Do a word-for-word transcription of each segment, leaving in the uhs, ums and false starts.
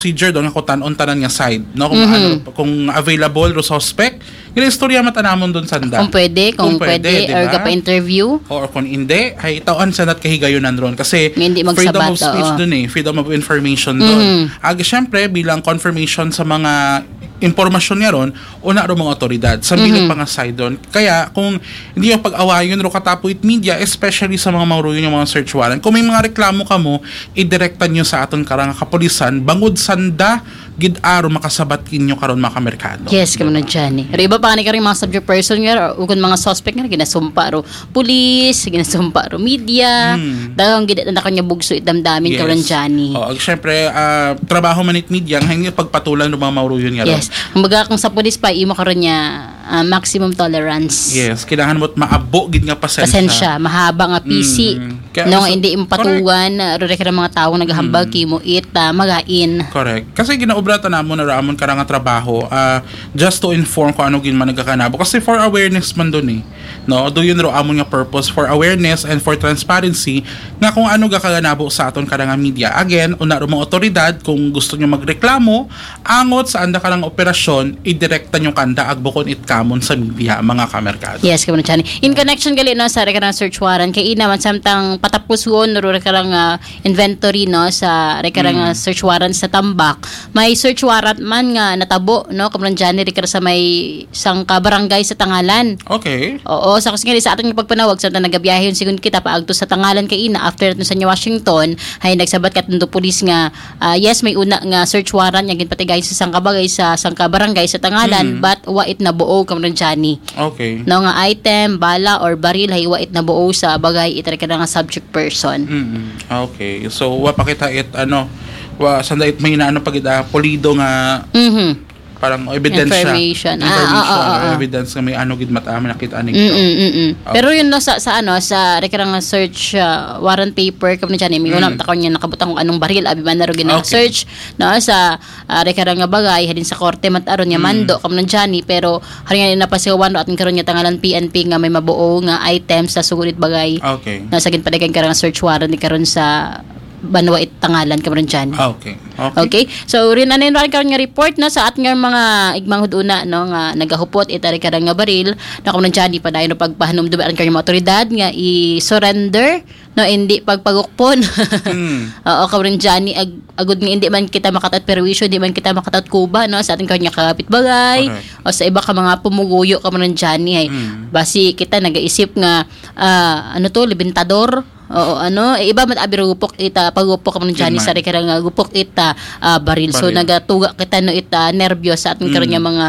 procedure doon ako tanon tanan nga side no kung Mhm. ano kung available ro suspect gina istorya matanamon doon sanda Kung pwede, kung, pwede, diba? or ka-pa-interview. or kung hindi ay tawan sa nat kahigayonan ron kasi Hindi freedom magsabat, of speech oo. doon eh freedom of information doon. Mhm. Ag syempre bilang confirmation sa mga impormasyon niya ron una ro mga otoridad sa bilang Mhm. mga side doon kaya kung hindi yung pag-awayon ro katapuit media especially sa mga mauruyon yung mga search warrant kung may mga reklamo ka mo idirekta nyo sa aton karang kapulisan bangod sanda gid-aro makasabat kinyo karon mga kamerkado. Yes, kamo na dyan eh. Pero iba pa ni ka rin mga subject person nga, o kung mga suspect nga, ginasumpa ro police, ginasumpa ro media, Hmm. dagang ginit na kanya bugso itdamdamin ka rin dyan eh. Oh, syempre ah, trabaho manit media ang hindi pagpatulan ng mga mauruyon nga ron. Yes. Kumbaga kung sa police pa, imo karon niya ah, maximum tolerance. Yes, kailangan mo't maabo gid nga pasensya. Pasensya, mahaba nga P C. Mm. Kaya No, mas- hindi mo patuwan, ro rek mga tawo naghahambal kimo it ah, magain. Correct. Kasi ginaobrata namo na ramon karang nga trabaho ah, just to inform kung ano gin man nagkakanabo kasi for awareness man dun eh. No, do yun ro amon nga purpose for awareness and for transparency nga kung ano gakaganabo sa aton karang nga media. Again, una ro mga otoridad kung gusto nyo magreklamo angot sa anda karang operasyon idirekta nyo kanda agbukon it kamon sa media mga kamerkado. Yes, kamo na dyan. In connection gali no sa rek na search warrant kay ina man samtang patapuson ro rek nga inventory no sa rek nga search warrant sa Tambak. May search warrant man nga natabo no kamo na dyan rek sa may sangka barangay sa Tangalan. Okay. Oo, sa kasi sa aton nga pagpanawag sa nagabiyahe yun sigun kita paagto sa Tangalan kay ina after no sa New Washington hay nagsabat kat ndo pulis nga ah, yes may una nga search warrant nga ginpatigay sa sangka bagay sa sangka barangay sa Tangalan but wa it na buo kamo na dyan Okay. no nga item, bala or baril hay wa it na buo sa bagay itara ka nga subject person. Mm. Okay. So wa pa kita it ano wa sanda it may inaano pag ita polido nga Mhm. parang ebidensya. Information. Ah, Information ah, ah, ah, or ah. evidence nga may ano gid mata nakita aning Mm, to. mm, mm, mm. Okay. Pero yun no sa sa ano sa rekarang search uh, warrant paper kamo dyan may una ta niya nakabutang kung anong baril abi man ro gina Okay. search no sa uh, rekarang nga bagay hadin sa korte mat aron niya mando kamo dyan pero hari nga napasigawan ro atin karon niya Tangalan P N P nga may mabuo nga items sa sugulit bagay Okay. nasa ginpadagan karang search warrant ni karon sa Banwa it Tangalan kamo dyan. Okay. Okay. Okay. So rin ano rin karon nga report na sa at nga mga igmang huduna no nga nagahupot itari karang nga baril na kung nandiyan di pa dayon pagpahanom dumaan kayo mga otoridad nga i-surrender no hindi pagpagukpon. Hmm. Oo ka rin dyan ag, agud nga hindi man kita makatat perwisyo hindi man kita makatat kuba no sa ating kanya kapitbagay Okay. o sa iba ka mga pumuguyo ka man dyan ay Hmm. basi kita nagaisip nga ah, ano to libintador. Oo, ano, eh, iba man abirupok ita pagupok man dyan Yun sa man. karang nga gupok ita ah, baril. So Baril. nagatuga kita no ita nervyos sa ating karon nga mga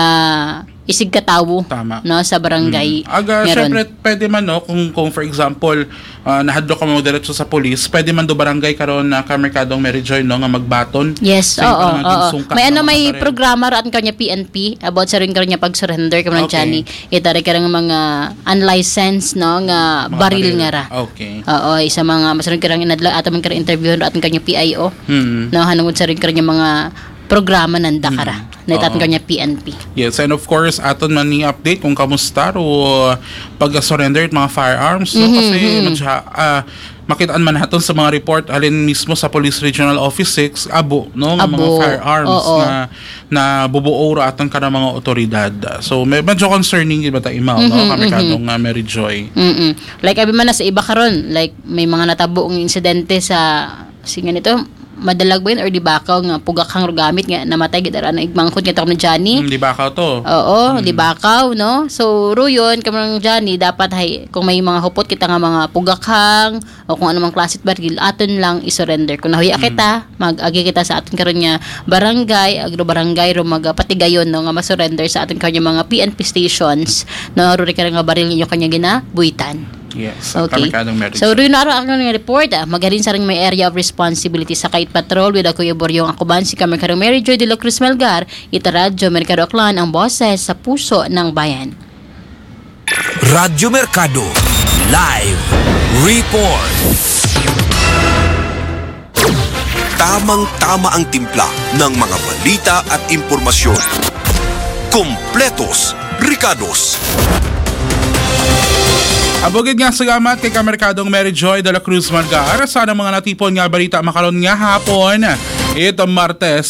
ah, isig katawo Tama. no sa barangay. Aga, meron. syempre, pwede man, no, kung, kung for example, uh, nahadlo ka mo diretso sa police, pwede man do barangay karon na kamerkadong Mary Joy, no, nga magbaton. Yes, Sa oo, ibang mga oo. ginsungkat May ng ano, mga may baril. programa ro atin kanya P N P about sa rin karon nga pag-surrender kamo Okay. okay. Ita rin karang mga unlicensed no nga Mga baril nga ra. Okay. Oo, isa mga masaron karang inadla ato man karang interview ro atin kanya P I O. Hmm. No, hanungod sa rin karang mga programa nanda kara. Na itatin Oo. kanya P N P. Yes, and of course, aton man ni update kung kamusta ro pag-surrender at mga firearms. No? Mhm, Kasi mhm. madya, ah, makitaan man natin sa mga report alin mismo sa Police Regional Office six abo no nga mga Abo, firearms oo. na na bubuo ra aton kana mga otoridad. So may medyo concerning iba ta imaw no Mhm, kamikadong nga Mary Joy. Mm. Like abi man na sa iba karon, like may mga natabo ng insidente sa singa nito madalag ba yun or di bakaw nga pugakang gamit nga namatay gid ara na igmangkod nga na Johnny. Hmm, di ba ka to? Oo, di bakaw, no? So, ruyon, kamang Johnny, dapat hay, kung may mga hupot kita nga mga pugakhang o kung anumang klasit baril, aton lang isurrender. Kung nahuya kita, mag-agi kita sa aton karon nga barangay, agro barangay, ro magpatigayon, no, nga masurrender sa aton karon mga P N P stations, no, ruri ka nga baril ninyo kanya ginabuitan. Yes, Okay. kamikadong Mary So, Joy. rin na ang nga report, ah. Magaling sa rin may area of responsibility sa Kite Patrol with Kuya Boryong Akuban, si Kamerkaro Mary Joy de la Cruz Melgar, Itaradyo Mercado Aklan, ang boses sa puso ng bayan. Radyo Mercado Live Report. Tamang-tama ang timpla ng mga balita at impormasyon. Kompletos, Ricados. Abogid nga salamat kay Kamerkadong Mary Joy de la Cruz Melgar. Sana mga natipon nga balita makaron nga hapon. Ito Martes